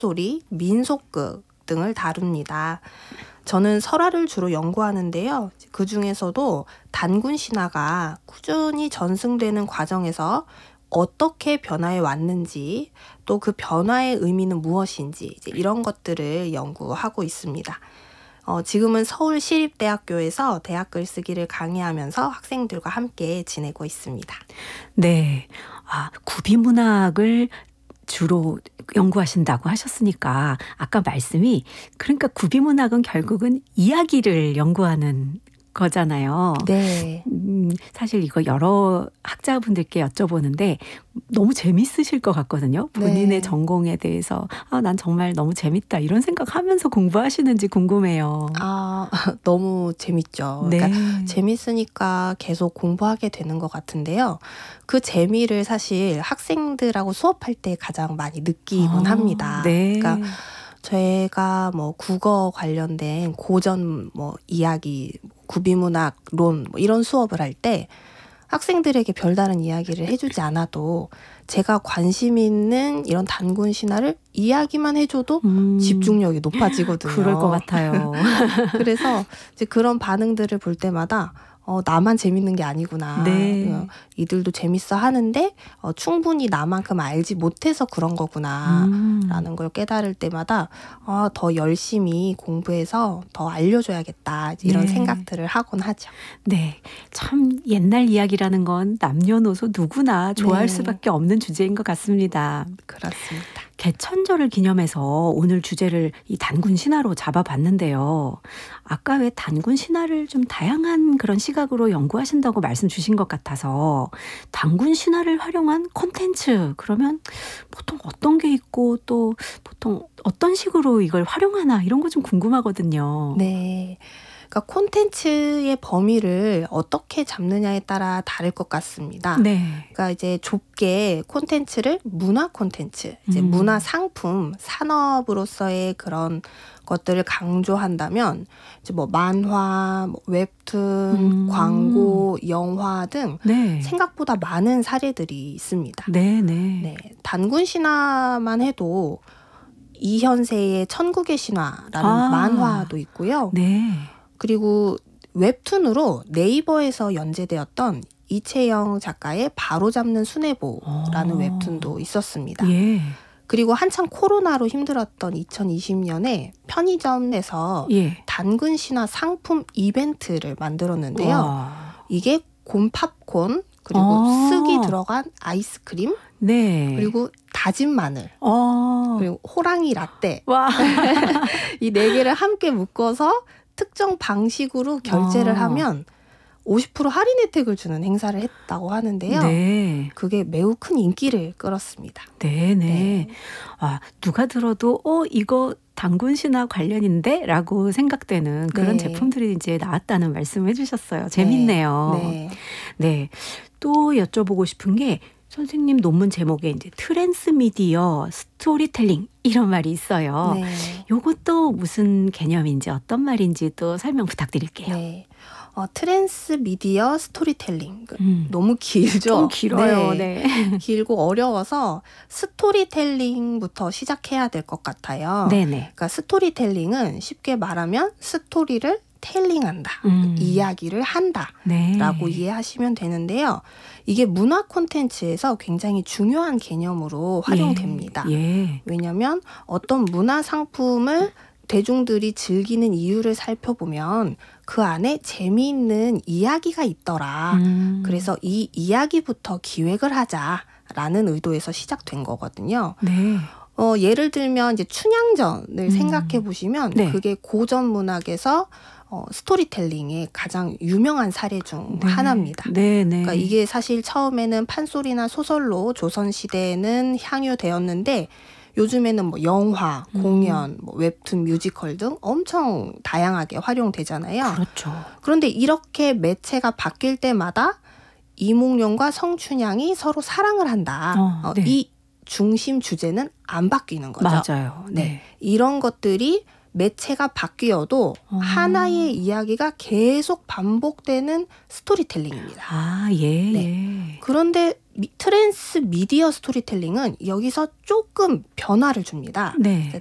소리, 민속극 등을 다룹니다. 저는 설화를 주로 연구하는데요. 그 중에서도 단군 신화가 꾸준히 전승되는 과정에서 어떻게 변화해 왔는지, 또 그 변화의 의미는 무엇인지 이제 이런 것들을 연구하고 있습니다. 지금은 서울시립대학교에서 대학 글쓰기를 강의하면서 학생들과 함께 지내고 있습니다. 네. 구비문학을 주로 연구하신다고 하셨으니까 아까 말씀이 그러니까 구비문학은 결국은 이야기를 연구하는 거잖아요. 네. 사실 이거 여러 학자분들께 여쭤보는데 너무 재밌으실 것 같거든요. 본인의 네. 전공에 대해서 난 정말 너무 재밌다 이런 생각하면서 공부하시는지 궁금해요. 너무 재밌죠. 네. 그러니까 재밌으니까 계속 공부하게 되는 것 같은데요. 그 재미를 사실 학생들하고 수업할 때 가장 많이 느끼곤 합니다. 네. 그러니까 제가 뭐 국어 관련된 고전 이야기, 구비문학론 이런 수업을 할 때 학생들에게 별다른 이야기를 해주지 않아도 제가 관심 있는 이런 단군 신화를 이야기만 해줘도 집중력이 높아지거든요. 그럴 것 같아요. 그래서 이제 그런 반응들을 볼 때마다 나만 재밌는 게 아니구나. 네. 이들도 재밌어 하는데 충분히 나만큼 알지 못해서 그런 거구나. 라는 걸 깨달을 때마다 더 열심히 공부해서 더 알려줘야겠다. 이런 네. 생각들을 하곤 하죠. 네. 참 옛날 이야기라는 건 남녀노소 누구나 좋아할 네. 수밖에 없는 주제인 것 같습니다. 그렇습니다. 개천절을 기념해서 오늘 주제를 이 단군 신화로 잡아봤는데요. 아까 왜 단군 신화를 좀 다양한 그런 시각으로 연구하신다고 말씀 주신 것 같아서 단군 신화를 활용한 콘텐츠 그러면 보통 어떤 게 있고 또 보통 어떤 식으로 이걸 활용하나 이런 거 좀 궁금하거든요. 네. 그러니까 콘텐츠의 범위를 어떻게 잡느냐에 따라 다를 것 같습니다. 네. 그러니까 이제 좁게 콘텐츠를 문화 콘텐츠, 이제 문화 상품, 산업으로서의 그런 것들을 강조한다면 이제 만화, 웹툰, 광고, 영화 등 네. 생각보다 많은 사례들이 있습니다. 네. 네, 단군 신화만 해도 이현세의 천국의 신화라는 만화도 있고요. 네. 그리고 웹툰으로 네이버에서 연재되었던 이채영 작가의 바로잡는 수뇌보라는 웹툰도 있었습니다. 예. 그리고 한창 코로나로 힘들었던 2020년에 편의점에서 단군 신화 상품 이벤트를 만들었는데요. 와. 이게 곰팝콘, 그리고 쓱이 들어간 아이스크림, 네. 그리고 다진 마늘, 그리고 호랑이 라떼 와. 이 4개를 함께 묶어서 특정 방식으로 결제를 하면 50% 할인 혜택을 주는 행사를 했다고 하는데요. 네. 그게 매우 큰 인기를 끌었습니다. 네. 누가 들어도 이거 단군 신화 관련인데? 라고 생각되는 그런 제품들이 이제 나왔다는 말씀을 해주셨어요. 재밌네요. 네. 또 여쭤보고 싶은 게 선생님 논문 제목에 이제 트랜스미디어 스토리텔링 이런 말이 있어요. 요것도 무슨 개념인지 어떤 말인지 또 설명 부탁드릴게요. 네. 트랜스미디어 스토리텔링. 너무 길죠? 좀 길어요. 네. 길고 어려워서 스토리텔링부터 시작해야 될 것 같아요. 네네. 그러니까 스토리텔링은 쉽게 말하면 스토리를 텔링한다. 이야기를 한다. 라고 이해하시면 되는데요. 이게 문화 콘텐츠에서 굉장히 중요한 개념으로 활용됩니다. 왜냐하면 어떤 문화 상품을 대중들이 즐기는 이유를 살펴보면 그 안에 재미있는 이야기가 있더라. 그래서 이 이야기부터 기획을 하자라는 의도에서 시작된 거거든요. 예를 들면 이제 춘향전을 생각해 보시면 그게 고전 문학에서 스토리텔링의 가장 유명한 사례 중 하나입니다. 그러니까 이게 사실 처음에는 판소리나 소설로 조선시대에는 향유되었는데 요즘에는 영화, 공연, 웹툰, 뮤지컬 등 엄청 다양하게 활용되잖아요. 그렇죠. 그런데 이렇게 매체가 바뀔 때마다 이몽룡과 성춘향이 서로 사랑을 한다. 이 중심 주제는 안 바뀌는 거죠. 맞아요. 이런 것들이 매체가 바뀌어도 하나의 이야기가 계속 반복되는 스토리텔링입니다. 예. 그런데 트랜스 미디어 스토리텔링은 여기서 조금 변화를 줍니다. 네.